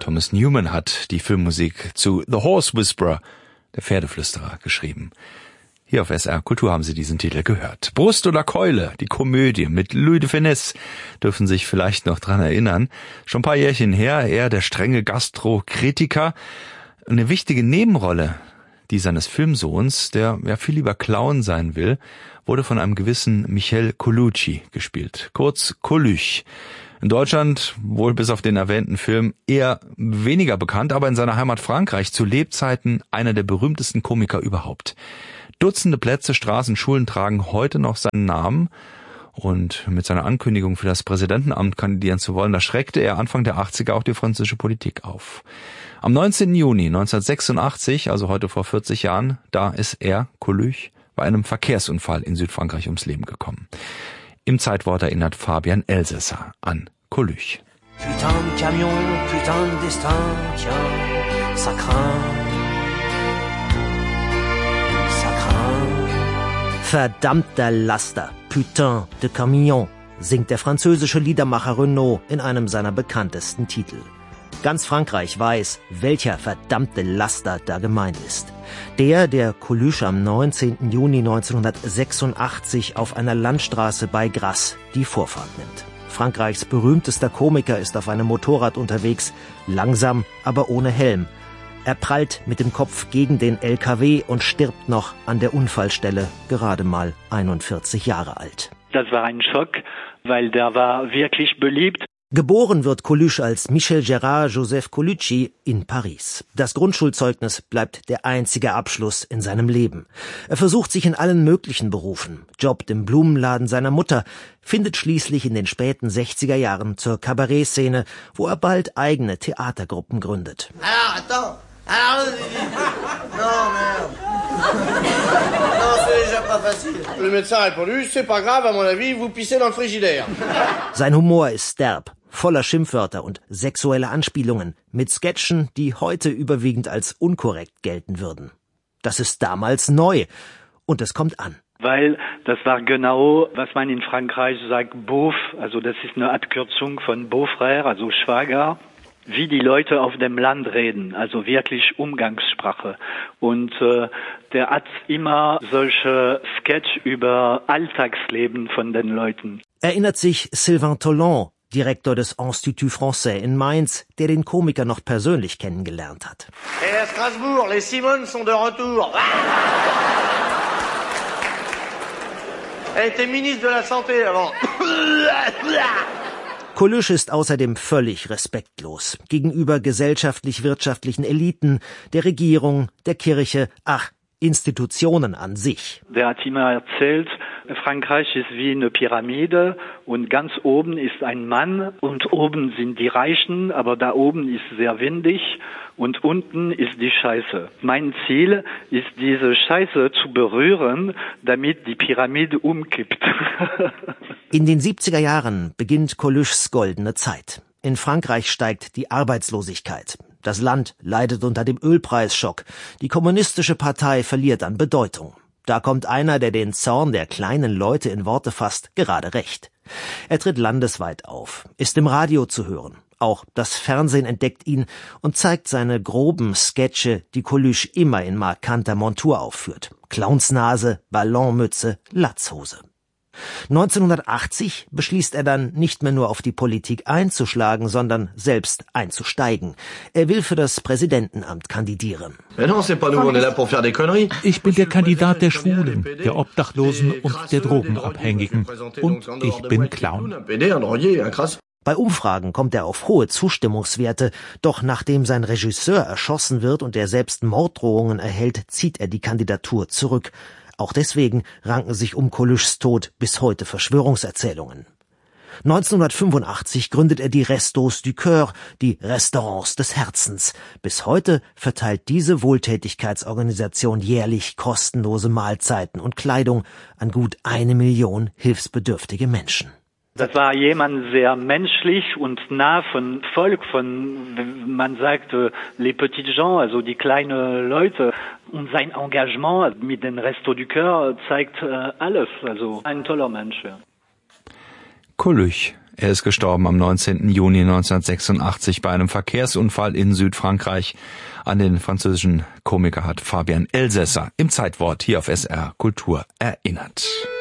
Thomas Newman hat die Filmmusik zu The Horse Whisperer, der Pferdeflüsterer, geschrieben. Hier auf SR Kultur haben Sie diesen Titel gehört. Brust oder Keule, die Komödie mit Louis de Funès, dürfen sich vielleicht noch dran erinnern. Schon ein paar Jährchen her, er der strenge Gastrokritiker. Eine wichtige Nebenrolle, die seines Filmsohns, der ja viel lieber Clown sein will, wurde von einem gewissen Michel Colucci gespielt, kurz Coluche. In Deutschland wohl bis auf den erwähnten Film eher weniger bekannt, aber in seiner Heimat Frankreich zu Lebzeiten einer der berühmtesten Komiker überhaupt. Dutzende Plätze, Straßen, Schulen tragen heute noch seinen Namen. Und mit seiner Ankündigung für das Präsidentenamt kandidieren zu wollen, da schreckte er Anfang der 80er auch die französische Politik auf. Am 19. Juni 1986, also heute vor 40 Jahren, da ist er, Coluche, bei einem Verkehrsunfall in Südfrankreich ums Leben gekommen. Im Zeitwort erinnert Fabian Elsässer an Coluche. Putain de camion, putain de destin, tiens, ça craint. Verdammter Laster, putain de camion, singt der französische Liedermacher Renaud in einem seiner bekanntesten Titel. Ganz Frankreich weiß, welcher verdammte Laster da gemeint ist. Der Coluche am 19. Juni 1986 auf einer Landstraße bei Grasse die Vorfahrt nimmt. Frankreichs berühmtester Komiker ist auf einem Motorrad unterwegs, langsam, aber ohne Helm. Er prallt mit dem Kopf gegen den LKW und stirbt noch an der Unfallstelle, gerade mal 41 Jahre alt. Das war ein Schock, weil der war wirklich beliebt. Geboren wird Coluche als Michel Gérard Joseph Colucci in Paris. Das Grundschulzeugnis bleibt der einzige Abschluss in seinem Leben. Er versucht sich in allen möglichen Berufen, jobbt im Blumenladen seiner Mutter, findet schließlich in den späten 60er Jahren zur Kabarettszene, wo er bald eigene Theatergruppen gründet. Alors, non, merde. Non, c'est déjà pas facile. Le médecin a répondu, c'est pas grave, à mon avis, vous pissez dans le frigidaire. Sein Humor ist derb, voller Schimpfwörter und sexuelle Anspielungen, mit Sketchen, die heute überwiegend als unkorrekt gelten würden. Das ist damals neu und es kommt an. Weil das war genau, was man in Frankreich sagt, Beauf, also das ist eine Abkürzung von Beau-Frère, also Schwager. Wie die Leute auf dem Land reden, also wirklich Umgangssprache. Und der hat immer solche Sketch über Alltagsleben von den Leuten. Erinnert sich Sylvain Tollant, Direktor des Institut Français in Mainz, der den Komiker noch persönlich kennengelernt hat. Et à Strasbourg, les Simones sont de retour. Elle était ministre de la Santé avant. Coluche ist außerdem völlig respektlos gegenüber gesellschaftlich-wirtschaftlichen Eliten, der Regierung, der Kirche, Institutionen an sich. Der hat immer erzählt, Frankreich ist wie eine Pyramide und ganz oben ist ein Mann und oben sind die Reichen, aber da oben ist sehr windig und unten ist die Scheiße. Mein Ziel ist, diese Scheiße zu berühren, damit die Pyramide umkippt. In den 70er Jahren beginnt Coluches goldene Zeit. In Frankreich steigt die Arbeitslosigkeit. Das Land leidet unter dem Ölpreisschock. Die kommunistische Partei verliert an Bedeutung. Da kommt einer, der den Zorn der kleinen Leute in Worte fasst, gerade recht. Er tritt landesweit auf, ist im Radio zu hören. Auch das Fernsehen entdeckt ihn und zeigt seine groben Sketche, die Coluche immer in markanter Montur aufführt. Clownsnase, Ballonmütze, Latzhose. 1980 beschließt er dann, nicht mehr nur auf die Politik einzuschlagen, sondern selbst einzusteigen. Er will für das Präsidentenamt kandidieren. Ich bin der Kandidat der Schwulen, der Obdachlosen und der Drogenabhängigen. Und ich bin Clown. Bei Umfragen kommt er auf hohe Zustimmungswerte, doch nachdem sein Regisseur erschossen wird und er selbst Morddrohungen erhält, zieht er die Kandidatur zurück. Auch deswegen ranken sich um Coluches Tod bis heute Verschwörungserzählungen. 1985 gründet er die Restos du Cœur, die Restaurants des Herzens. Bis heute verteilt diese Wohltätigkeitsorganisation jährlich kostenlose Mahlzeiten und Kleidung an gut 1 Million hilfsbedürftige Menschen. Das war jemand sehr menschlich und nah von Volk, von, man sagt, les petits gens, also die kleinen Leute. Und sein Engagement mit den Restos du Cœur zeigt alles, also ein toller Mensch. Ja. Coluche Er ist gestorben am 19. Juni 1986 bei einem Verkehrsunfall in Südfrankreich. An den französischen Komiker hat Fabian Elsässer im Zeitwort hier auf SR Kultur erinnert.